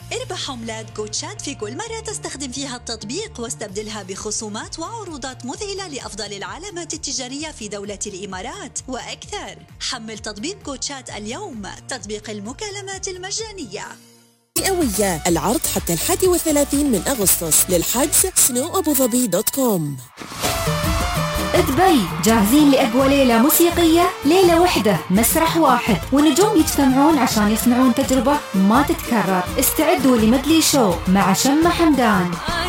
اربح عملات كوتشات في كل مرة تستخدم فيها التطبيق، واستبدلها بخصومات وعروضات مذهلة لأفضل العلامات التجارية في دولة الإمارات وأكثر. حمل تطبيق كوتشات اليوم، تطبيق المكالمات المجانية. مئوية العرض حتى 31 من أغسطس. للحجز snowabudhabi.com. دبي جاهزين لأقوى ليلة موسيقية، ليلة واحدة مسرح واحد ونجوم يجتمعون عشان يصنعون تجربة ما تتكرر. استعدوا لمدلي شو مع شمة حمدان.